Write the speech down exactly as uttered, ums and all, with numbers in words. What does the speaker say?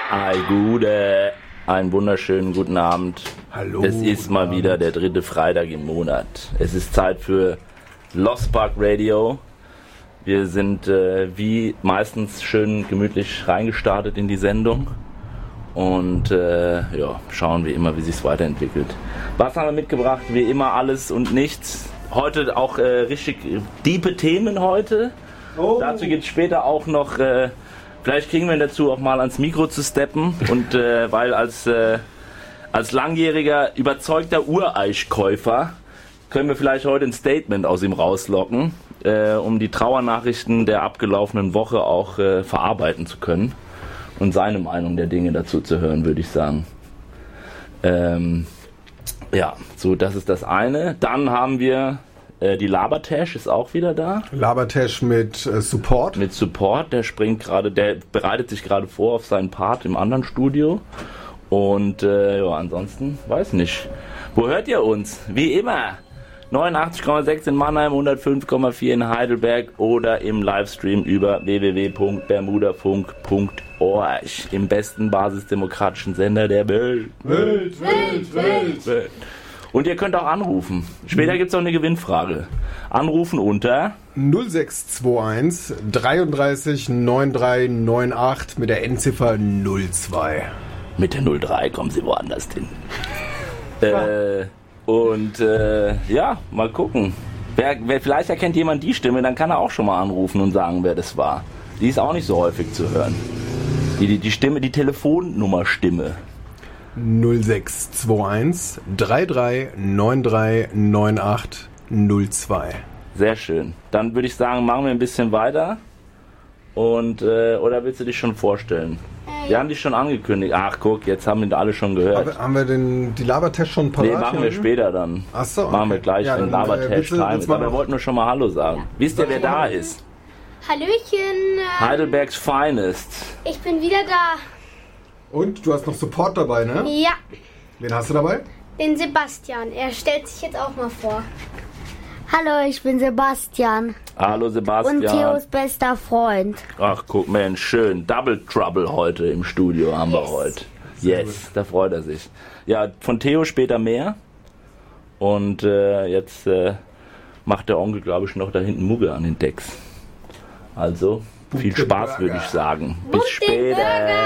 Ei, Gude, einen wunderschönen guten Abend. Hallo. Es ist mal Abend. wieder der dritte Freitag im Monat. Es ist Zeit für Lost Park Radio. Wir sind äh, wie meistens schön gemütlich reingestartet in die Sendung und äh, ja, schauen wie immer, wie sich's weiterentwickelt. Was haben wir mitgebracht? Wie immer alles und nichts. Heute auch äh, richtig diepe Themen heute. Oh. Dazu gibt es später auch noch, äh, vielleicht kriegen wir ihn dazu auch mal ans Mikro zu steppen und äh, weil als, äh, als langjähriger, überzeugter Ureichkäufer können wir vielleicht heute ein Statement aus ihm rauslocken, äh, um die Trauernachrichten der abgelaufenen Woche auch äh, verarbeiten zu können und seine Meinung der Dinge dazu zu hören, würde ich sagen. Ähm, ja, so das ist das eine. Dann haben wir äh, die Labertash ist auch wieder da. Labertash mit äh, Support. Mit Support, der springt gerade, der bereitet sich gerade vor auf seinen Part im anderen Studio. Und äh, ja, ansonsten, weiß nicht. Wo hört ihr uns? Wie immer. neunundachtzig Komma sechs in Mannheim, hundertfünf Komma vier in Heidelberg oder im Livestream über w w w punkt bermudafunk punkt org. Im besten basisdemokratischen Sender der Welt. Welt, Welt, Welt. Welt. Und ihr könnt auch anrufen. Später gibt es auch eine Gewinnfrage. Anrufen unter null sechs zwei eins dreiunddreißig neununddreißig achtundneunzig mit der Endziffer null zwei. mit der null drei kommen sie woanders hin. äh, und äh, ja, mal gucken. Wer, wer, vielleicht erkennt jemand die Stimme, dann kann er auch schon mal anrufen und sagen, wer das war. Die ist auch nicht so häufig zu hören. Die, die, die Stimme, die Telefonnummer-Stimme. null sechs zwei eins dreiunddreißig neununddreißig achtundneunzig null zwei. Sehr schön. Dann würde ich sagen, machen wir ein bisschen weiter. Und, äh, oder willst du dich schon vorstellen? Wir haben dich schon angekündigt. Ach, guck, jetzt haben wir alle schon gehört. Aber haben wir den, die Labertash schon parat? Nee, machen wir später dann. Ach so, okay. Machen wir gleich, Ja, wenn dann, äh, Labertash willst du- Time willst ist. du Aber mal- wir wollten nur schon mal Hallo sagen. Wisst ihr, wer da ist? Hallöchen, Heidelbergs Finest. ich bin wieder da. Und du hast noch Support dabei, ne? Ja, Wen hast du dabei? den Sebastian. Er stellt sich jetzt auch mal vor. Hallo, ich bin Sebastian Hallo Sebastian. und Theos bester Freund. Ach, guck, Mensch, schön. Double Trouble heute im Studio haben wir Yes. heute. Yes, da freut er sich. Ja, von Theo später mehr. Und äh, jetzt äh, macht der Onkel, glaube ich, noch da hinten Mugge an den Decks. Also, viel Gute Spaß, würde Burger. ich sagen. Bis Und den später. Burger.